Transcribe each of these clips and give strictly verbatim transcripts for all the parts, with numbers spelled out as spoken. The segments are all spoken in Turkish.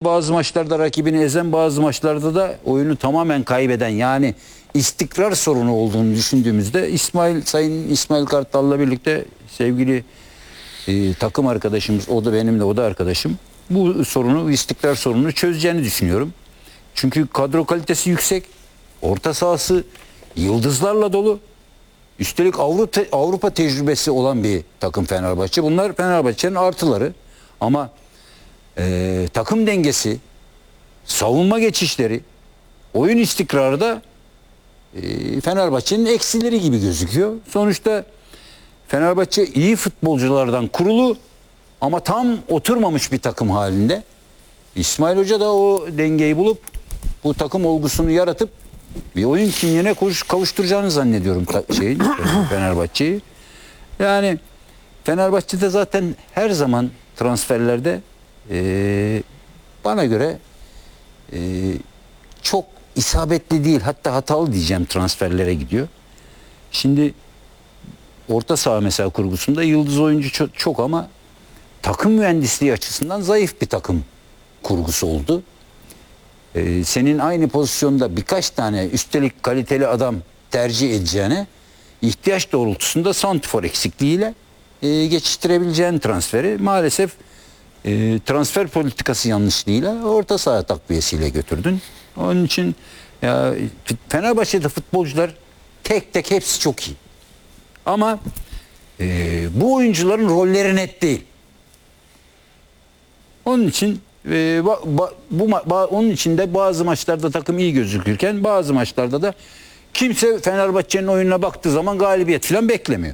bazı maçlarda rakibini ezen, bazı maçlarda da oyunu tamamen kaybeden, yani istikrar sorunu olduğunu düşündüğümüzde İsmail Sayın İsmail Kartal'la birlikte sevgili e, takım arkadaşımız, o da benim de o da arkadaşım, bu sorunu, istikrar sorununu çözeceğini düşünüyorum. Çünkü kadro kalitesi yüksek, orta sahası yıldızlarla dolu. Üstelik Avrupa, Avrupa tecrübesi olan bir takım Fenerbahçe. Bunlar Fenerbahçe'nin artıları. Ama e, takım dengesi, savunma geçişleri, oyun istikrarı da e, Fenerbahçe'nin eksileri gibi gözüküyor. Sonuçta Fenerbahçe iyi futbolculardan kurulu ama tam oturmamış bir takım halinde. İsmail Hoca da o dengeyi bulup bu takım olgusunu yaratıp bir oyun kimliğine kavuşturacağını zannediyorum şeyin, Fenerbahçe'yi. Yani Fenerbahçe'de zaten her zaman transferlerde e, bana göre e, çok isabetli değil, hatta hatalı diyeceğim transferlere gidiyor. Şimdi orta saha mesela kurgusunda yıldız oyuncu çok, çok ama takım mühendisliği açısından zayıf bir takım kurgusu oldu. Ee, senin aynı pozisyonda birkaç tane üstelik kaliteli adam tercih edeceğine ihtiyaç doğrultusunda santrfor eksikliğiyle e, geçiştirebileceğin transferi maalesef e, transfer politikası yanlışlığıyla orta saha takviyesiyle götürdün. Onun için ya, Fenerbahçe'de futbolcular tek tek hepsi çok iyi. Ama e, bu oyuncuların rolleri net değil. Onun için e, ba, ba, bu ba, onun için de bazı maçlarda takım iyi gözükürken bazı maçlarda da kimse Fenerbahçe'nin oyununa baktığı zaman galibiyet falan beklemiyor.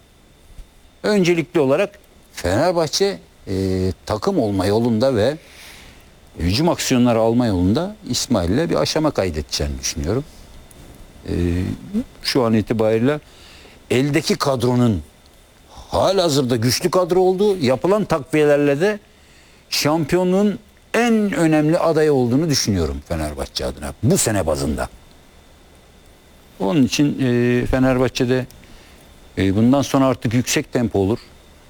Öncelikli olarak Fenerbahçe e, takım olma yolunda ve hücum aksiyonları alma yolunda İsmail'le bir aşama kaydedeceğini düşünüyorum. E, şu an itibariyle eldeki kadronun halihazırda güçlü kadro olduğu, yapılan takviyelerle de şampiyonluğun en önemli adayı olduğunu düşünüyorum Fenerbahçe adına bu sene bazında. Onun için e, Fenerbahçe'de e, bundan sonra artık yüksek tempo olur.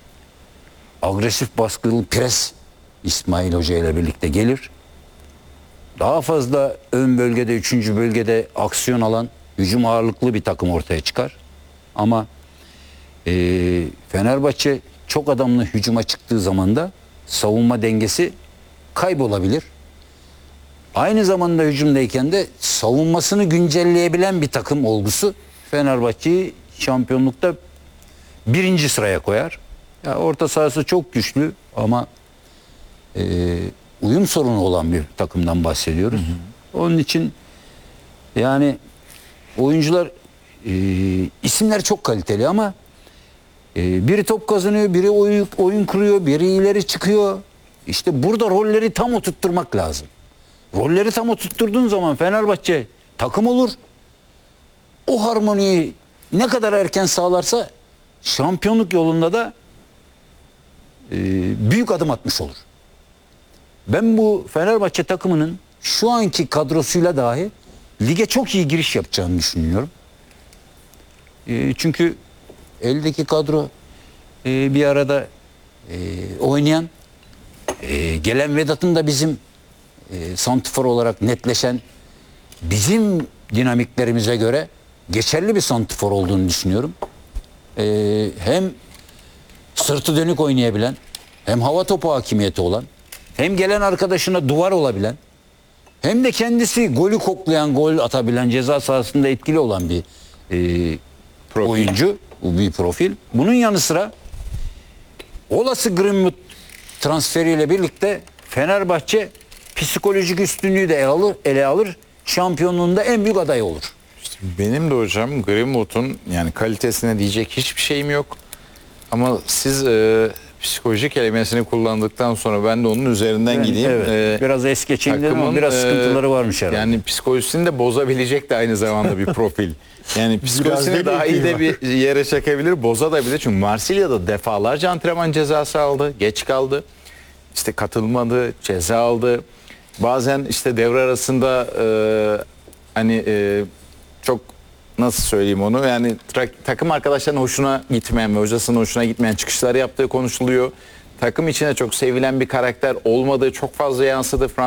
Agresif baskılı pres İsmail Hoca ile birlikte gelir. Daha fazla ön bölgede, üçüncü bölgede aksiyon alan, hücum ağırlıklı bir takım ortaya çıkar. Ama e, Fenerbahçe çok adamlı hücuma çıktığı zaman da savunma dengesi kaybolabilir. Aynı zamanda hücumdayken de savunmasını güncelleyebilen bir takım olgusu Fenerbahçe'yi şampiyonlukta birinci sıraya koyar. Ya orta sahası çok güçlü ama e, uyum sorunu olan bir takımdan bahsediyoruz. Hı hı. Onun için yani oyuncular e, isimler çok kaliteli ama e, biri top kazanıyor, biri oyun, oyun kuruyor, biri ileri çıkıyor. İşte burada rolleri tam oturtturmak lazım. Rolleri tam oturtturduğun zaman Fenerbahçe takım olur. O harmoniyi ne kadar erken sağlarsa şampiyonluk yolunda da e, büyük adım atmış olur. Ben bu Fenerbahçe takımının şu anki kadrosuyla dahi lige çok iyi giriş yapacağını düşünüyorum. E, çünkü eldeki kadro e, bir arada e, oynayan, e, gelen Vedat'ın da bizim e, santrfor olarak netleşen, bizim dinamiklerimize göre geçerli bir santrfor olduğunu düşünüyorum. E, hem sırtı dönük oynayabilen, hem hava topu hakimiyeti olan, hem gelen arkadaşına duvar olabilen, hem de kendisi golü koklayan, gol atabilen, ceza sahasında etkili olan bir e, oyuncu, bir profil. Bunun yanı sıra olası Greenwood transferiyle birlikte Fenerbahçe psikolojik üstünlüğü de ele alır, ele alır. Şampiyonluğunda en büyük aday olur. İşte benim de hocam Greenwood'un yani kalitesine diyecek hiçbir şeyim yok. Ama siz e, psikoloji kelimesini kullandıktan sonra ben de onun üzerinden ben, gideyim. Evet, e, biraz es geçeyim dedim ama biraz sıkıntıları varmış herhalde. Yani psikolojisini de bozabilecek de aynı zamanda bir profil. Yani psikolojisini daha iyi de bir yere çekebilir, bozabilir. Çünkü Marsilya'da defalarca antrenman cezası aldı, geç kaldı. İşte katılmadı, ceza aldı. Bazen işte devre arasında e, hani e, çok nasıl söyleyeyim onu, yani takım arkadaşlarının hoşuna gitmeyen ve hocasının hoşuna gitmeyen çıkışlar yaptığı konuşuluyor. Takım içine çok sevilen bir karakter olmadığı çok fazla yansıdı.